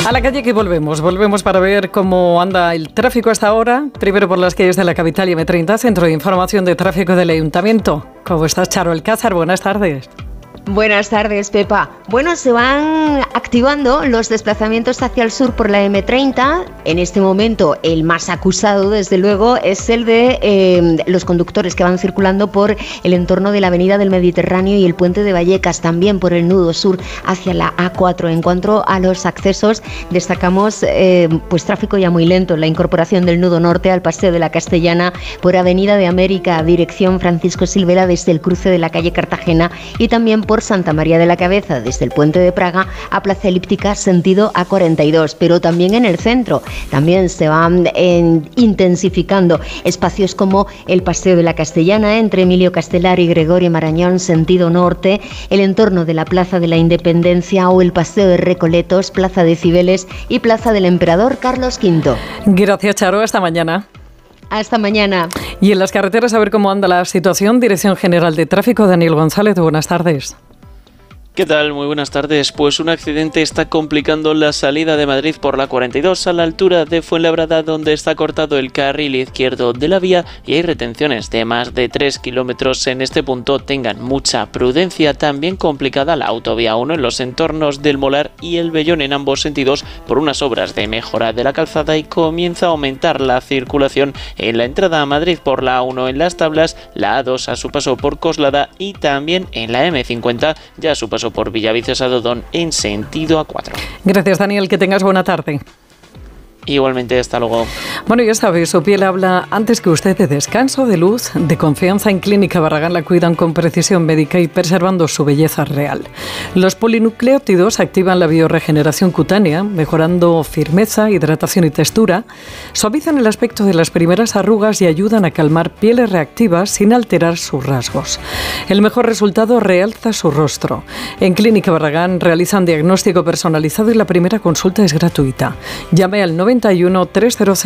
A la calle que volvemos para ver cómo anda el tráfico hasta ahora. Primero por las calles de la capital y M30, Centro de Información de Tráfico del Ayuntamiento. ¿Cómo estás, Charo Alcázar? Buenas tardes. Buenas tardes, Pepa. Bueno, se van activando los desplazamientos hacia el sur por la M30. En este momento, el más acusado, desde luego, es el de los conductores que van circulando por el entorno de la Avenida del Mediterráneo y el Puente de Vallecas, también por el nudo sur hacia la A4. En cuanto a los accesos, destacamos pues tráfico ya muy lento, la incorporación del nudo norte al Paseo de la Castellana por Avenida de América, dirección Francisco Silvera desde el cruce de la calle Cartagena, y también por Santa María de la Cabeza, desde el Puente de Praga a Plaza Elíptica, sentido A42, pero también en el centro. También se van intensificando espacios como el Paseo de la Castellana, entre Emilio Castelar y Gregorio Marañón, sentido norte, el entorno de la Plaza de la Independencia o el Paseo de Recoletos, Plaza de Cibeles y Plaza del Emperador Carlos V. Gracias, Charo. Hasta mañana. Hasta mañana. Y en las carreteras, a ver cómo anda la situación. Dirección General de Tráfico, Daniel González. Buenas tardes. ¿Qué tal? Muy buenas tardes. Pues un accidente está complicando la salida de Madrid por la 42 a la altura de Fuenlabrada, donde está cortado el carril izquierdo de la vía y hay retenciones de más de 3 kilómetros en este punto. Tengan mucha prudencia. También complicada la autovía 1 en los entornos del Molar y el Vellón en ambos sentidos por unas obras de mejora de la calzada, y comienza a aumentar la circulación en la entrada a Madrid por la A1 en Las Tablas, la A2 a su paso por Coslada y también en la M50 ya a su paso por Villaviciosa de Odón en sentido A4. Gracias, Daniel, que tengas buena tarde. Igualmente, hasta luego. Bueno, ya sabes, su piel habla antes que usted de descanso, de luz, de confianza. En Clínica Barragán la cuidan con precisión médica y preservando su belleza real. Los polinucleótidos activan la bioregeneración cutánea, mejorando firmeza, hidratación y textura, suavizan el aspecto de las primeras arrugas y ayudan a calmar pieles reactivas sin alterar sus rasgos. El mejor resultado realza su rostro. En Clínica Barragán realizan diagnóstico personalizado y la primera consulta es gratuita. Llame al 91 300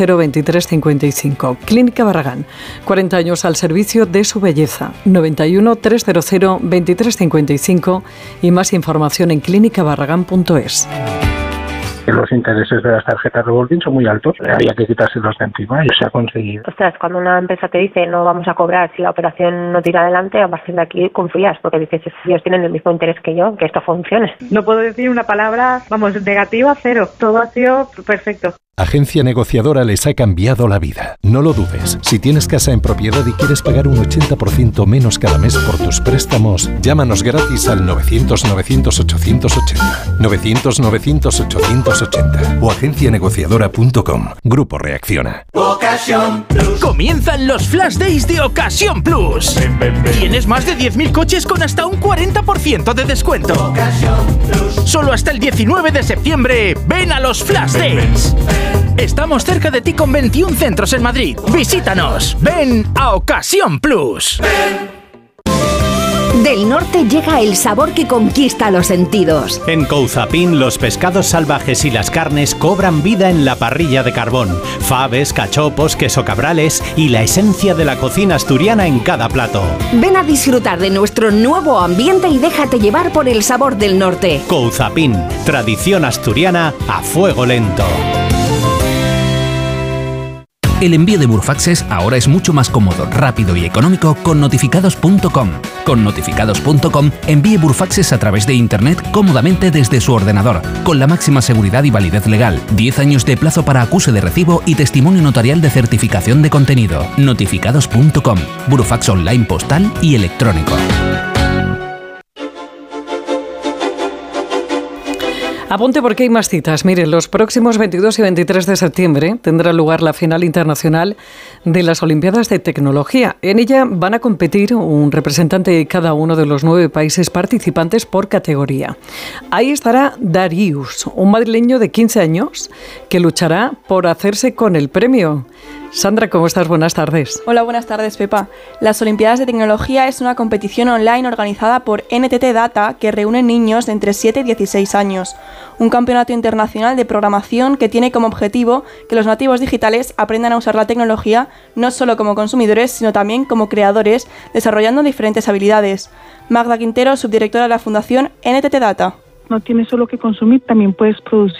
2355. Clínica Barragán, 40 años al servicio de su belleza. 91 300 2355 y más información en clínicabarragán.es. Los intereses de las tarjetas revolving son muy altos, había que quitárselos de encima y se ha conseguido. Ostras, cuando una empresa te dice no vamos a cobrar si la operación no tira adelante, a partir de aquí confías, porque dices, ellos tienen el mismo interés que yo, que esto funcione. No puedo decir una palabra, negativa, cero. Todo ha sido perfecto. Agencia Negociadora les ha cambiado la vida. No lo dudes. Si tienes casa en propiedad y quieres pagar un 80% menos cada mes por tus préstamos, llámanos gratis al 900-900-880. 900-900-880 o agencianegociadora.com. Grupo Reacciona. Ocasión Plus. Comienzan los Flash Days de Ocasión Plus. Tienes más de 10.000 coches con hasta un 40% de descuento. Ocasión Plus. Solo hasta el 19 de septiembre. Ven a los Flash Days. Estamos cerca de ti con 21 centros en Madrid. Visítanos. Ven a Ocasión Plus. Del norte llega el sabor que conquista los sentidos. En Couzapin, los pescados salvajes y las carnes cobran vida en la parrilla de carbón. Faves, cachopos, queso cabrales y la esencia de la cocina asturiana en cada plato. Ven a disfrutar de nuestro nuevo ambiente y déjate llevar por el sabor del norte. Couzapin, tradición asturiana a fuego lento. El envío de Burfaxes ahora es mucho más cómodo, rápido y económico con notificados.com. Con notificados.com envíe Burfaxes a través de Internet cómodamente desde su ordenador, con la máxima seguridad y validez legal, 10 años de plazo para acuse de recibo y testimonio notarial de certificación de contenido. Notificados.com, Burfax online postal y electrónico. Apunte porque hay más citas. Miren, los próximos 22 y 23 de septiembre tendrá lugar la final internacional de las Olimpiadas de Tecnología. En ella van a competir un representante de cada uno de los 9 países participantes por categoría. Ahí estará Darius, un madrileño de 15 años que luchará por hacerse con el premio. Sandra, ¿cómo estás? Buenas tardes. Hola, buenas tardes, Pepa. Las Olimpiadas de Tecnología es una competición online organizada por NTT Data que reúne niños de entre 7 y 16 años. Un campeonato internacional de programación que tiene como objetivo que los nativos digitales aprendan a usar la tecnología no solo como consumidores, sino también como creadores, desarrollando diferentes habilidades. Magda Quintero, subdirectora de la Fundación NTT Data. No tienes solo que consumir, también puedes producir.